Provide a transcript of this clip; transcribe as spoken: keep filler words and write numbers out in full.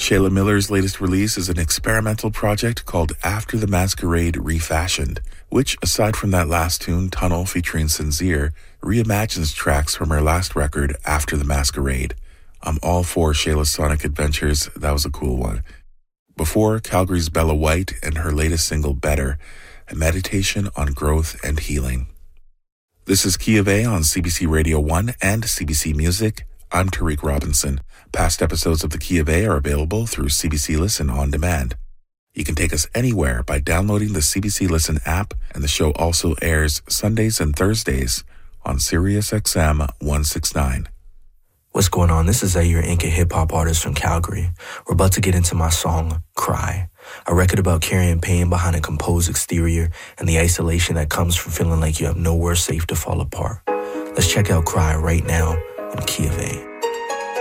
Shayla Miller's latest release is an experimental project called After the Masquerade Refashioned, which, aside from that last tune, Tunnel featuring Sincere, reimagines tracks from her last record, After the Masquerade. I'm all for Shayla's sonic adventures. That was a cool one. Before, Calgary's Bella White and her latest single, Better, a meditation on growth and healing. This is Key of A on C B C Radio one and C B C Music. I'm Tariq Robinson. Past episodes of The Key of A are available through C B C Listen on demand. You can take us anywhere by downloading the C B C Listen app, and the show also airs Sundays and Thursdays on Sirius X M one sixty-nine. What's going on? This is Zaire Inc., a hip-hop artist from Calgary. We're about to get into my song, Cry, a record about carrying pain behind a composed exterior and the isolation that comes from feeling like you have nowhere safe to fall apart. Let's check out Cry right now on Key of A.